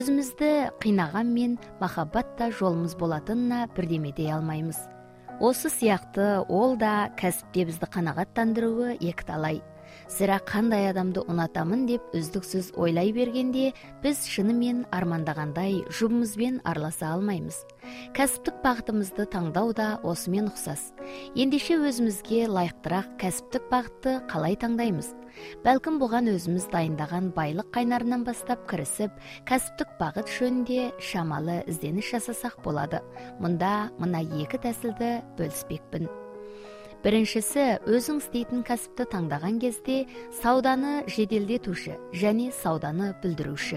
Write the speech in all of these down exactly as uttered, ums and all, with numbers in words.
өзімізді қинаған мен махаббатта жолымыз болатынына бірдеме дей алмаймыз. Осы сияқты ол да кәсіпте бізді қанағаттандыруы екіталай. Сірә қандай адамды ұнатамын деп үздіксіз ойлай бергенде, біз шынымен армандағандай жұбымызбен араласа алмаймыз. Кәсіптік бағытымызды таңдау да осымен ұқсас. Ендеше өзімізге лайықтырақ кәсіптік бағытты қалай таңдаймыз? Бәлкім бұған өзіміз дайындаған байлық қайнарынан бастап кірісіп, кәсіптік бағыт жөнінде шамалы ізденіс жасасақ болады. Мұнда мына екі тәсілді бөліспекпін. Біріншісі, өзің істейтін кәсіпті таңдаған кезде сауданы жеделдетуші және сауданы бүлдіруші.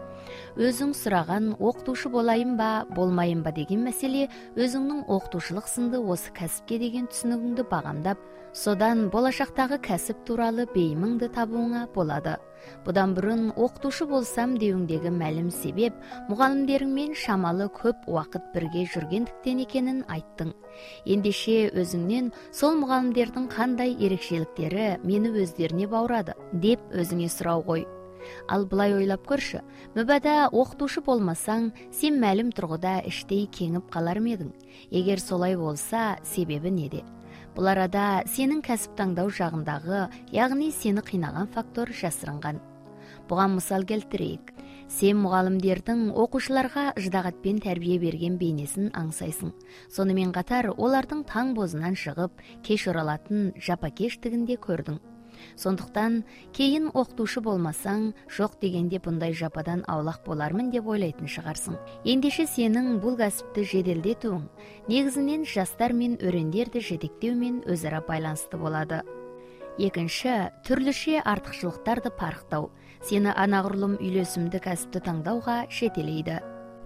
Өзің сұраған оқытушы болайын ба, болмайын ба деген мәселе өзіңнің оқытушылық сынды осы кәсіпке деген түсінігіңді бағамдап, содан болашақтағы кәсіп туралы бейіміңді табуыңа болады. Бұдан бұрын оқытушы болсам деуіңдегі мәлім себеп, мұғалімдеріңмен шамалы көп уақыт бірге жүргендіктен екенін айттың. Ендеше өзіңнен сол мұғалімдердің қандай ерекшеліктері мені өздеріне баурады деп өзіңе сұрау қой. Ал бұлай ойлап көрші, мүбәда оқытушы болмасаң, сен мәлім тұрғыда іштей кеңіп қалар медің. Егер солай болса, себебі неде? Бұл арада сенің кәсіп таңдау жағындағы, яғни сені қинаған фактор жасырынған. Бұған мысал келтірейік. Сен мұғалімдердің оқушыларға ждағатпен тәрбие берген бейнесін аңсайсың. Сонымен қатар олардың таң бозынан шығып, кеш оралатын жапакештігінде көрдің. Сондықтан кейін оқытушы болмасаң, жоқ дегенде бұндай жападан аулақ болармын деп ойлайтын шығарсың. Ендеше сенің бұл кәсіпті жеделдетуің негізінен жастар мен өрендерді жетектеумен өзара байланысты болады. Екінші, түрліше артықшылықтарды парықтау сені анағұрлым үйлесімді кәсіпті таңдауға жетелейді.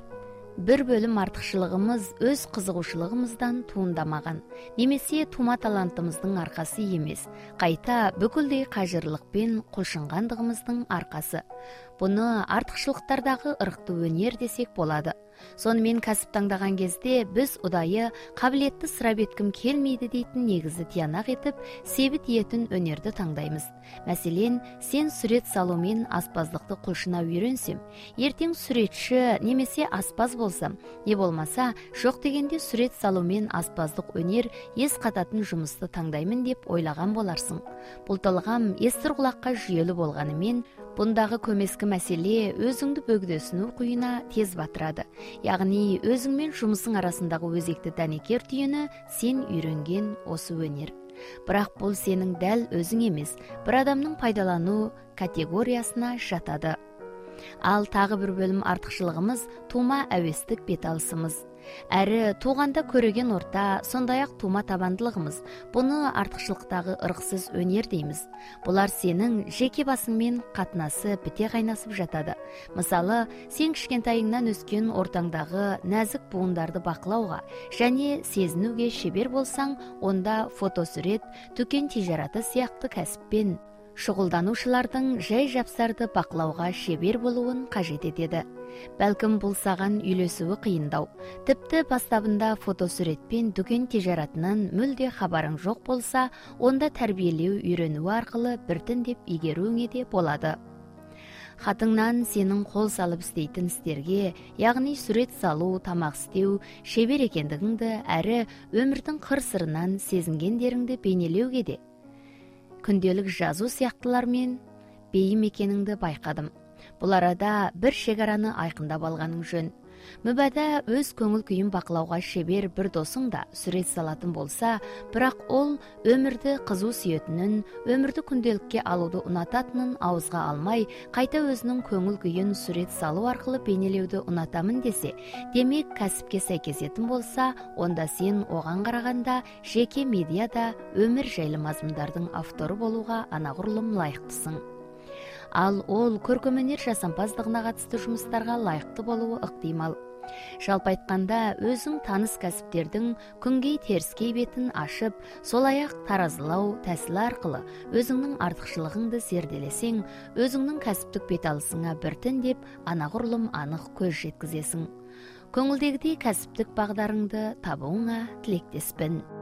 Бір бөлім артықшылығымыз өз қызығушылығымыздан туындамаған, немесе тума талантымыздың арқасы емес, қайта бүкілдей қажырлықпен құлшынғандығымыздың арқасы. Бұны артықшылықтардағы ырықты өнер десек болады. Сонымен кәсіп таңдаған кезде біз ұдайы қабілетті сұрап еткім келмейді дейтін негізі тиянақ етіп, себет етін өнерді таңдаймыз. Мәселен, сен сурет салумен аспаздықты құлшына үйренсем, ертең суретші немесе аспаз болсам, не болмаса, жоқ дегенде сурет салумен аспаздық өнер ес қататын жұмысты таңдаймын деп ойлаған боларсың. Бұл талғам естір құлаққа жүйелі болғанымен, бұндағы көмескі мәселе өзіңді бөгдесіну құйына тез батырады. Яғни өзіңмен жұмысың арасындағы өзекті дәнекер түйіні сен үйренген осы өнер. Бірақ бұл сенің дәл өзің емес, бір адамның пайдалану категориясына жатады. Ал тағы бір бөлім артықшылығымыз тума әуестік беталысымыз. Әрі туғанда көреген орта, сондай-ақ тума табандылығымыз. Бұны артықшылықтағы ырықсыз өнер дейміз. Бұлар сенің жеке басыңмен қатынасы біте қайнасып жатады. Мысалы, сен кішкентайыңнан өскен ортаңдағы нәзік буындарды бақылауға және сезінуге шебер болсаң, онда фотосурет, дүкен тижараты сияқты кәсіппен шұғылданушылардың жай жапсарды бақылауға шебер болуын қажет етеді. Бәлкім бұл саған үйлесуі қиындау. Тіпті бастабында фотосуретпен дүкен тижаратынан мүлде хабарың жоқ болса, онда тәрбиелеу үйренуі арқылы біртіндеп игеруіңе де болады. Хатыңнан сенің қол салып істейтін істерге, яғни сурет салу, тамақ істеу, шебер екендігіңді әрі өмірдің қыр-сырынан сезінгендеріңді бейнелеуге де күнделік жазу сияқтылармен бейім екеніңді байқадым. Бұл арада бір шекараны айқындап алғаның жөн. Мүбәда өз көңіл күйін бақылауға шебер бір досың да сурет салатын болса, бірақ ол өмірді қызу сүйетінін, өмірді күнделікке алуды ұнататынын ауызға алмай, қайта өзінің көңіл күйін сурет салу арқылы бейнелеуді ұнатамын десе, демек кәсіпке сәйкесетін болса, онда сен оған қарағанда жеке медиада өмір жайлы мазмұндардың авторы болуға анағұрлым лайықтысың. Ал ол көркемөнер жасампаздығына қатысты жұмыстарға лайықты болуы ықтимал. Жалпы айтқанда, өзің таныс кәсіптердің күнгей теріскей бетін ашып, солай-ақ таразылау тәсілі арқылы өзіңнің артықшылығыңды зерделесең, өзіңнің кәсіптік беталысыңа біртіндеп анағұрлым анық көз жеткізесің. Көңілдегідей кәсіптік бағдарыңды табуыңа тілектеспін.